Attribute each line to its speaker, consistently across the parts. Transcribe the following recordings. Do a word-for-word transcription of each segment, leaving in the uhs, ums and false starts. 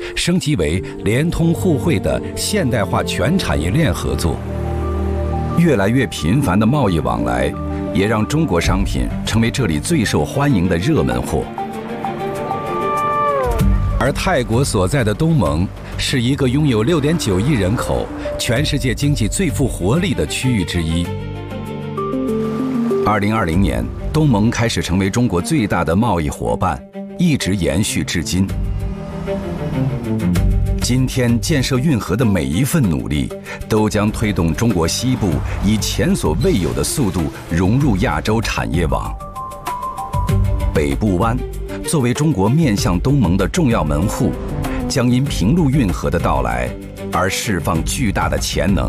Speaker 1: 升级为联通互惠的现代化全产业链合作。越来越频繁的贸易往来，也让中国商品成为这里最受欢迎的热门货。而泰国所在的东盟是一个拥有 六点九亿人口、全世界经济最富活力的区域之一。二零二零年，东盟开始成为中国最大的贸易伙伴，一直延续至今。今天建设运河的每一份努力，都将推动中国西部以前所未有的速度融入亚洲产业网。北部湾作为中国面向东盟的重要门户，将因平陆运河的到来而释放巨大的潜能。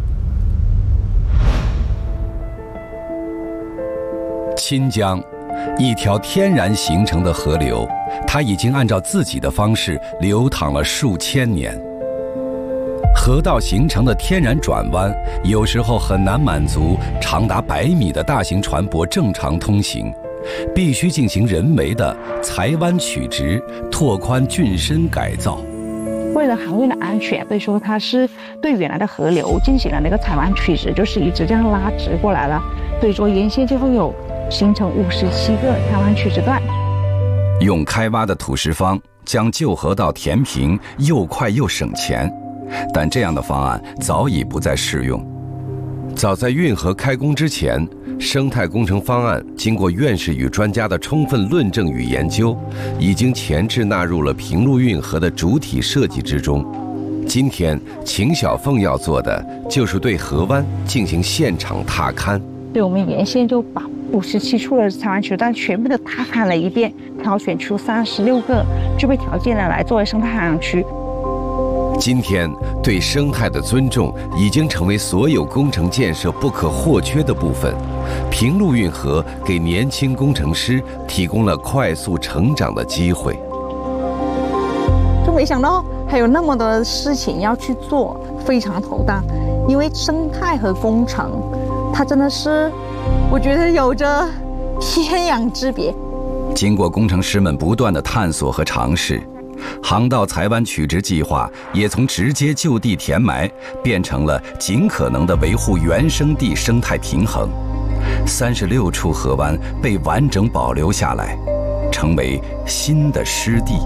Speaker 1: 亲江，一条天然形成的河流，它已经按照自己的方式流淌了数千年。河道形成的天然转弯，有时候很难满足长达百米的大型船舶正常通行，必须进行人为的裁弯曲直、拓宽浚深改造。
Speaker 2: 为了航运的安全，所以说它是对原来的河流进行了那个裁弯曲直，就是一直这样拉直过来了。所以说沿线就会有形成五十七个裁弯曲直段。
Speaker 1: 用开挖的土石方将旧河道填平，又快又省钱，但这样的方案早已不再适用。
Speaker 3: 早在运河开工之前，生态工程方案经过院士与专家的充分论证与研究，已经前置纳入了平陆运河的主体设计之中。今天秦小凤要做的就是对河湾进行现场踏勘。
Speaker 2: 对，我们沿线就把五十七处的裁弯曲直段全部都踏勘了一遍，挑选出三十六个具备条件的来作为生态海洋区。
Speaker 3: 今天，对生态的尊重已经成为所有工程建设不可或缺的部分。平陆运河给年轻工程师提供了快速成长的机会。
Speaker 2: 就没想到还有那么多事情要去做，非常头大。因为生态和工程，它真的是，我觉得有着天壤之别。
Speaker 1: 经过工程师们不断的探索和尝试，航道裁弯曲直计划也从直接就地填埋变成了尽可能的维护原生地生态平衡。三十六处河湾被完整保留下来，成为新的湿地。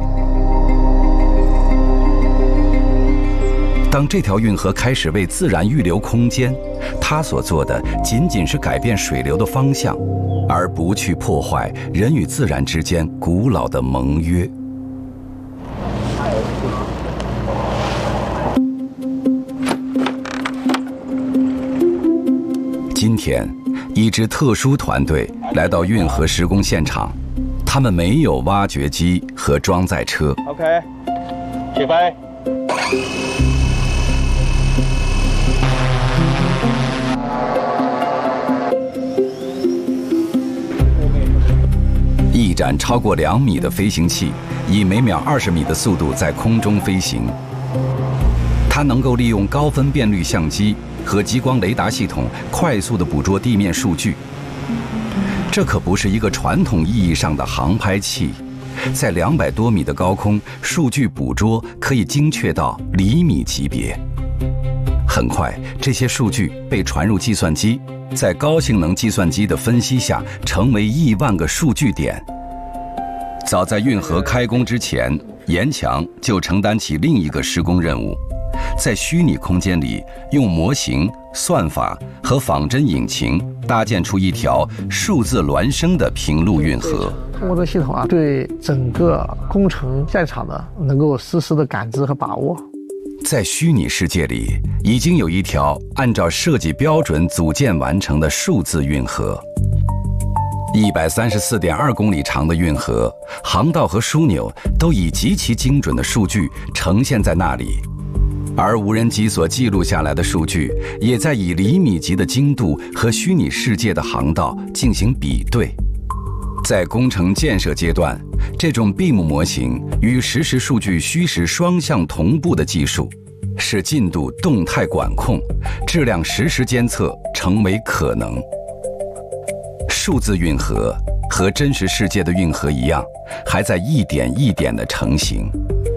Speaker 1: 当这条运河开始为自然预留空间，它所做的仅仅是改变水流的方向，而不去破坏人与自然之间古老的盟约。今天，一支特殊团队来到运河施工现场，他们没有挖掘机和装载车。
Speaker 4: OK， 起飞。
Speaker 1: 一盏超过两米的飞行器，以每秒二十米的速度在空中飞行。它能够利用高分辨率相机和激光雷达系统快速地捕捉地面数据。这可不是一个传统意义上的航拍器，在两百多米的高空，数据捕捉可以精确到厘米级别。很快，这些数据被传入计算机，在高性能计算机的分析下，成为亿万个数据点。早在运河开工之前，严强就承担起另一个施工任务，在虚拟空间里用模型、算法和仿真引擎搭建出一条数字孪生的平陆运河。
Speaker 5: 通过这个系统啊，对整个工程现场的能够实时的感知和把握。
Speaker 1: 在虚拟世界里，已经有一条按照设计标准组建完成的数字运河。一百三十四点二公里长的运河，航道和枢纽都以极其精准的数据呈现在那里，而无人机所记录下来的数据，也在以厘米级的精度和虚拟世界的航道进行比对。在工程建设阶段，这种 B I M 模型与实时数据虚实双向同步的技术，使进度动态管控、质量实时监测成为可能。数字运河和真实世界的运河一样，还在一点一点的成型。